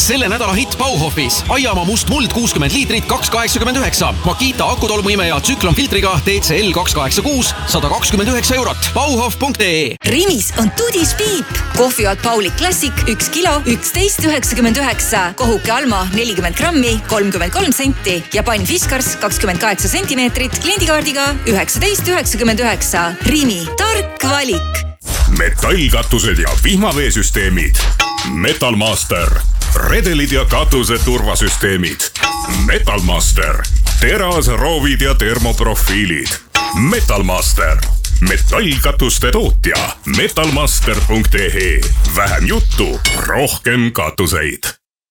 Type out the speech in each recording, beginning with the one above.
Selle nädala hitt Bauhofis. Aiamaa must muld 60 liitrit 2,89. Makita akutolmuimeja tsüklonfiltriga TCL 286 129 €. Bauhof.ee. Rimis on Tudis Piip. Kohvivad Pauli Classic 1 kilo 11,99. Kohuke Alma 40 grammi 33 senti ja pann Fiskars 28 sentimeetrit kliendikaardiga 19,99. Rimi, tark valik. Metallkatused ja vihmaveesüsteemid. Metalmaster. Redelid ja katuse turvasüsteemid. Metalmaster. Terasroovid ja termoprofiilid. Metalmaster. Metallkatuste tootja. Metalmaster.ee. Vähem juttu, rohkem katuseid.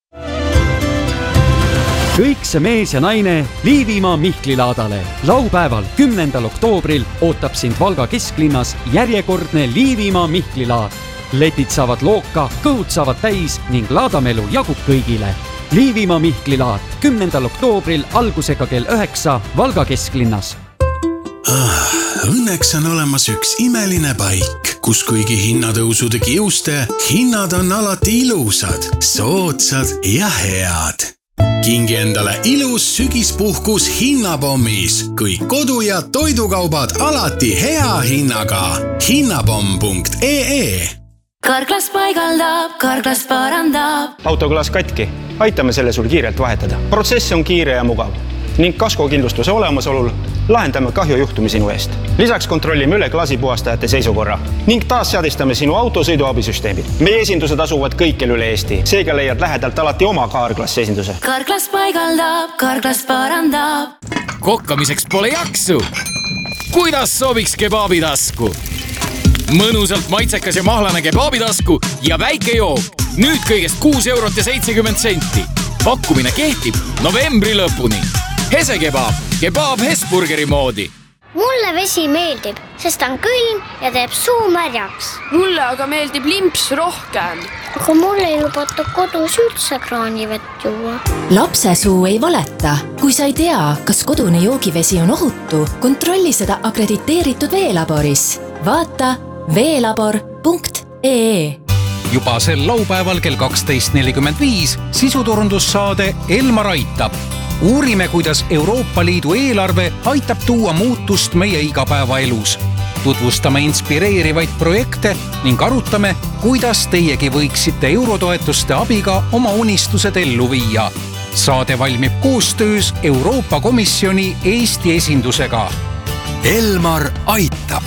Kõik see mees ja naine Liivimaa Mihklilaadale. Laupäeval 10. oktoobril ootab sind Valga kesklinnas järjekordne Liivimaa Mihklilaad. Letid saavad looka, kõhud saavad täis ning laadamelu jagub kõigile. Liivimaa Mihklilaad 10. oktoobril algusega kell 9 Valga kesklinnas. Õnneks on olemas üks imeline paik, kus kuigi hinnatõusude kiuste, hinnad on alati ilusad, soodsad ja head. Kingi endale ilus sügispuhkus hinnapommis. Kõik kodu- ja toidukaubad alati hea hinnaga. Hinnapomm.ee. Karklas paigaldab, Karklas parandab. Autoklaas katki. Aitame selle sul kiirelt vahetada. Protsess on kiire ja mugav. Ning kaskokindlustuse olemasolul lahendame kahjujuhtumi sinu eest. Lisaks kontrollime üle klaasipuhastajate seisukorra ning taas seadistame sinu autosõiduabisüsteemid. Meie esindused asuvad kõikjal üle Eesti. Seega leiad lähedalt alati oma Karklas esinduse. Karklas paigaldab, Karklas parandab. Kokkamiseks pole jaksu. Kuidas sobiks kebaabitasku? Mõnusalt maitsekas ja mahlane kebaabitasku ja väike jook. Nüüd kõigest 6,70 €. Pakkumine kehtib novembri lõpuni. Hese kebab, kebab Hesburgeri moodi. Mulle vesi meeldib, sest ta on külm ja teeb suu märjaks. Mulle aga meeldib limps rohkem. Aga mulle ei lubata kodus üldse kraanivett juua. Lapse suu ei valeta. Kui sa ei tea, kas kodune joogivesi on ohutu, kontrolli seda akrediteeritud veelaboris. Vaata veelabor.ee. Juba sel laupäeval kell 12.45 sisuturundussaade Elmar aitab. Uurime, kuidas Euroopa Liidu eelarve aitab tuua muutust meie igapäevaelus. Tutvustame inspireerivaid projekte ning arutame, kuidas teiegi võiksite eurotoetuste abiga oma unistused ellu viia. Saade valmib koostöös Euroopa Komisjoni Eesti esindusega. Elmar aitab.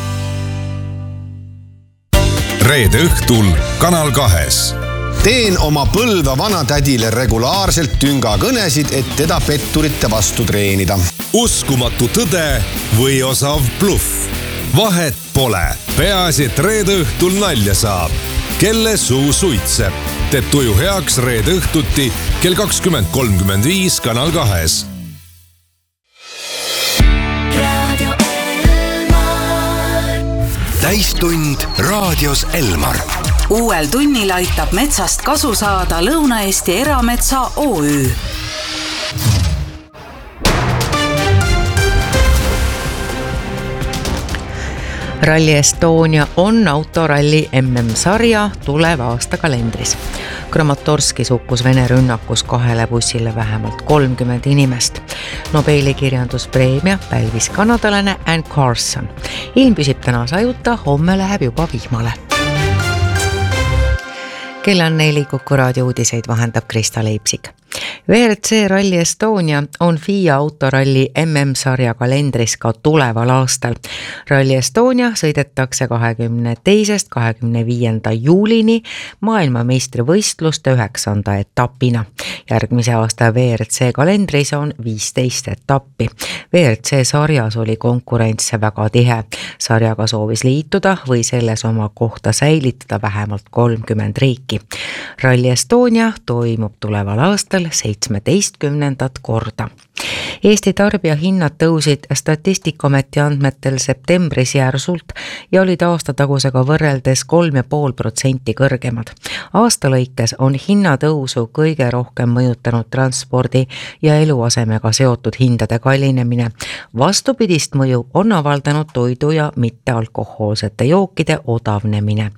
Reede õhtul Kanal 2. Teen oma Põlva vanatädile regulaarselt tüngakõnesid, et teda petturite vastu treenida. Uskumatu tõde või osav bluff. Vahet pole. Peaasi, et reede õhtul nalja saab. Kelle suu suitseb. Teeb tuju heaks reede õhtuti kell 20.35 Kanal 2. Täistund raadios Elmar. Uuel tunnil aitab metsast kasu saada Lõuna-Eesti Erametsa OÜ. Rally Estonia on autoralli MM-sarja tuleva aasta kalendris. Kramatorskis hukkus Vene rünnakus 2 bussile vähemalt 30 inimest. Nobeli kirjanduspreemia pälvis kanadalane Ann Carson. Ilm püsib täna sajuta, homme läheb juba vihmale. Kell on 4, Kuku raadio uudiseid vahendab Krista Leipsik. WRC Rally Estonia on FIA autoralli MM-sarja kalendris ka tuleval aastal. Rally Estonia sõidetakse 22. 25. juulini maailmameistrivõistluste 9. etapina. Järgmise aasta WRC kalendris on 15 etappi. WRC sarjas oli konkurents väga tihe. Sarjaga soovis liituda või selles oma kohta säilitada vähemalt 30 riiki. Rally Estonia toimub tuleval aastal 17. korda. Eesti tarbijahinnad tõusid Statistikaameti andmetel septembris järsult ja olid aastatagusega võrreldes 3,5% kõrgemad. Aasta lõikes on hinnatõusu kõige rohkem mõjutanud transpordi ja eluasemega seotud hindade kallinemine. Vastupidist mõju on avaldanud toidu ja mittealkohoolsete jookide odavnemine.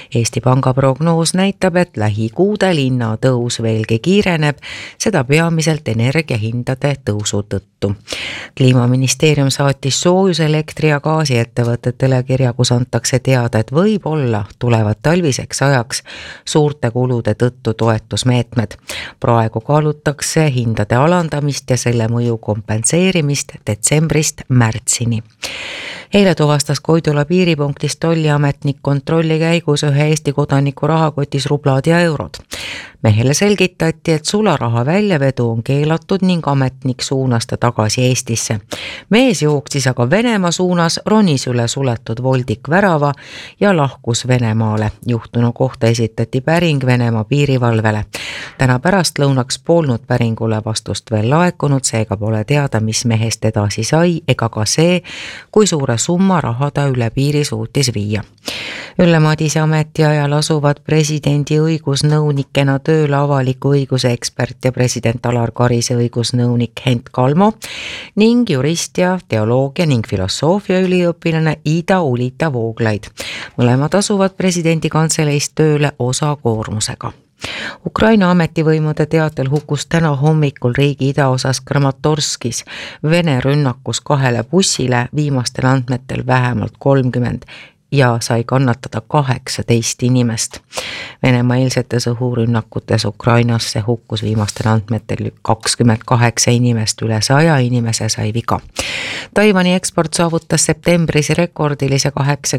Eesti Panga prognoos näitab, et lähikuudel hinnatõus veelgi kiireneb, seda peamiselt energiahindade tõusu tõttu. Kliimaministeerium saatis soojus-, elektri- ja gaasiettevõtetele kirja, kus antakse teada, et võib-olla tulevad talviseks ajaks suurte kulude tõttu toetusmeetmed. Praegu kaalutakse hindade alandamist ja selle mõju kompenseerimist detsembrist märtsini. Eile tuvastas Koidula piiripunktis tolliametnik kontrolli käigus ühe Eesti kodaniku rahakotis rublad ja eurod. Mehele selgitati, et sularaha väljavedu on keelatud ning ametnik suunas ta tagasi Eestisse. Mees jooksis aga Venemaa suunas, ronis üle suletud Voldik värava ja lahkus Venemaale. Juhtunu kohta esitati päring Venemaa piirivalvele. Täna pärast lõunaks polnud päringule vastust veel laekunud, seega pole teada, mis mehest edasi sai ega ka see, kui suure summa raha ta üle piiri suutis viia. Ülle Madise ametiajal asuvad presidendi õigusnõunikena tööle avaliku õiguse ekspert ja president Alar Karise õigusnõunik Hent Kalmo ning jurist ja teoloogia ning filosoofia üliõpilane Ida Ulita Vooglaid. Mõlemad asuvad presidendi kantseleist tööle osakoormusega. Ukraina ametivõimude teatel hukkus täna hommikul riigi idaosas Kramatorskis Vene rünnakus 2 bussile, viimastel andmetel vähemalt 30 ja sai kannatada 18 inimest. Venemaa eilsetes õhurünnakutes Ukrainasse hukkus viimastel andmetel 28 inimest, üle 100 inimese sai viga. Taiwani eksport saavutas septembris rekordilise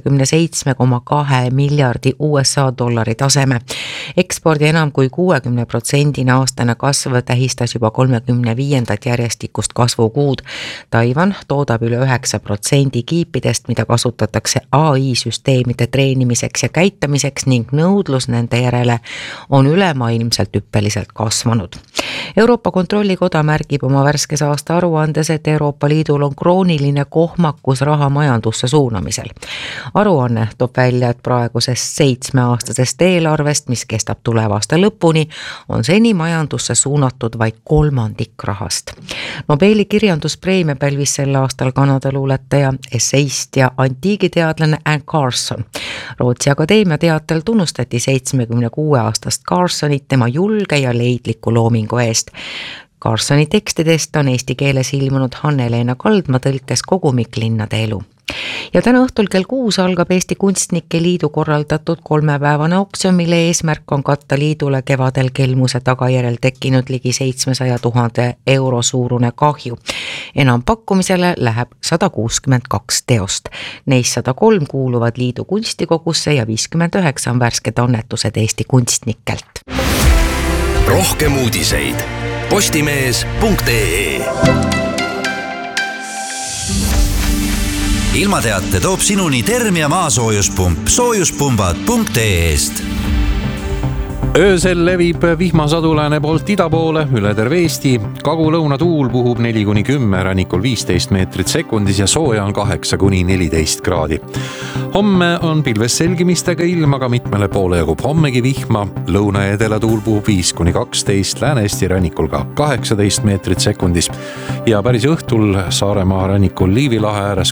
87,2 miljardi USA dollari taseme. Ekspordi enam kui 60% aastane kasv tähistas juba 35. järjestikust kasvukuud. Taiwan toodab üle 9% kiipidest, mida kasutatakse AI-süsteemide treenimiseks ja käitamiseks ning nõudlus nende järele on ülemaailmselt hüppeliselt kasvanud. Euroopa Kontrollikoda märgib oma värskes aasta aruandes, et Euroopa Liidul on krooniline kohmakus raha majandusse suunamisel. Aruanne toob välja, et praegusest 7-aastasest eelarvest, mis kestab tulevaasta lõpuni, on seni majandusse suunatud vaid 1/3 rahast. Nobeli kirjanduspreemia pälvis sel aastal Kanada luuletaja, esseist ja antiigiteadlane Anne Carson. Rootsi Akadeemia teatel tunnustati 76-aastast Carsonit tema julge ja leidliku loomingu eest. Carsoni tekstidest on eesti keeles ilmunud Hanne-Leena Kaldma tõlkes kogumik Linnade elu. Ja täna õhtul kell 6 algab Eesti Kunstnike Liidu korraldatud 3-päevane oksjon, mille eesmärk on katta liidule kevadel kelmuse tagajärjel tekkinud ligi 700 000 euro suurune kahju. Enampakkumisele läheb 162 teost. Neist 103 kuuluvad liidu kunstikogusse ja 59 on värsked annetused Eesti kunstnikelt. Rohkem uudiseid postimees.ee. Ilmateate toob sinuni Termia maasoojuspump soojuspumbad.ee-st. Öösel levib vihmasadu lääne poolt ida poole üle terve Eesti. Kagu-lõuna tuul puhub 4-10, rannikul 15 meetrit sekundis ja sooja on 8-14 kraadi. Homme on pilves selgimistega ilm, aga mitmele poole jagub hommegi vihma. Lõuna ja edela tuul puhub 5-12, Lääne-Eesti rannikul ka 18 meetrit sekundis. Ja päris õhtul Saaremaa rannikul Liivi lahe ääres